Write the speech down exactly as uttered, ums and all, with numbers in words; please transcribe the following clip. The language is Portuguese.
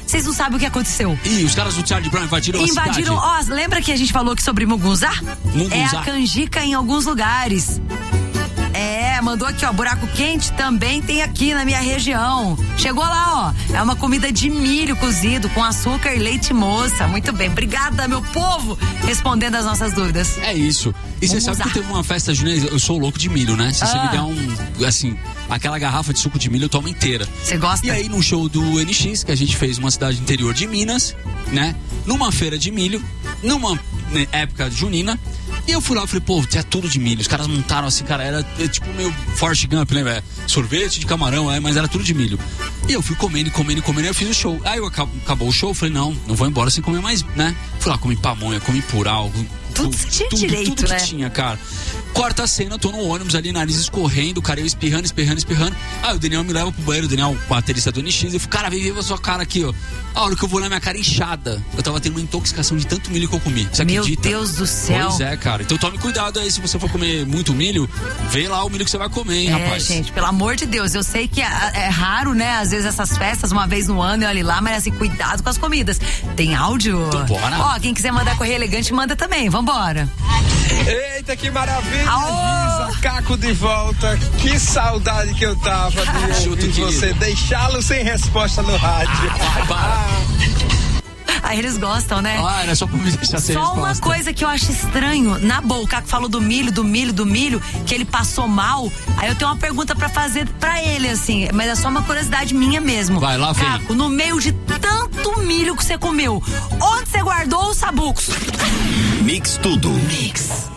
Vocês não sabem o que aconteceu. Ih, os caras do Charlie Brown invadiram, invadiram a cidade. Ó, lembra que a gente falou aqui sobre Mugunzá? Mugunzá. É a canjica em alguns lugares. É, mandou aqui, ó, buraco quente também tem aqui na minha região. Chegou lá, ó, é uma comida de milho cozido com açúcar e leite moça. Muito bem, obrigada, meu povo, respondendo as nossas dúvidas. É isso. E você sabe que teve uma festa junina, eu sou louco de milho, né? Se ah. você me der um, assim, aquela garrafa de suco de milho, eu tomo inteira. Você gosta? E aí no show do N X, que a gente fez numa cidade interior de Minas, né? Numa feira de milho, numa né, época junina, e eu fui lá e falei, pô, é tudo de milho. Os caras montaram assim, cara, era tipo meio Forrest Gump, né, velho? Sorvete de camarão, é, mas era tudo de milho. E eu fui comendo, comendo, comendo, e eu fiz o show. Aí eu acabou, acabou o show, eu falei, não, não vou embora sem comer mais, né? Fui lá, comi pamonha, comi purau, tudo você tinha tudo, direito, tudo né? que tinha, cara. Quarta cena, tô no ônibus ali, nariz escorrendo, cara, eu espirrando, espirrando, espirrando. Aí o Daniel me leva pro banheiro, o Daniel, o baterista do N X, eu falei, cara, vem ver a sua cara aqui, ó. A hora que eu vou na minha cara inchada, eu tava tendo uma intoxicação de tanto milho que eu comi. Você Meu acredita? Deus do céu. Pois é, cara. Então tome cuidado aí, se você for comer muito milho, vê lá o milho que você vai comer, hein, é, rapaz. É, gente, pelo amor de Deus, eu sei que é, é raro, né, às vezes essas festas, uma vez no ano, e olha lá, mas assim, cuidado com as comidas. Tem áudio? Então bora. Ó, quem quiser mandar correio elegante, manda também, vambora. Eita, que maravilha, Aô! Giza, Caco de volta. Que saudade que eu tava de ouvir você, deixá-lo sem resposta no rádio. Ah, vai, para. Aí eles gostam, né? Ah, era só pra me deixar sem Só resposta. uma coisa que eu acho estranho, na boa, o Caco falou do milho, do milho, do milho, que ele passou mal. Aí eu tenho uma pergunta pra fazer pra ele, assim, mas é só uma curiosidade minha mesmo. Vai lá, Caco, vem. no meio de tanto milho que você comeu, onde você guardou os sabucos? Mix tudo. Mix.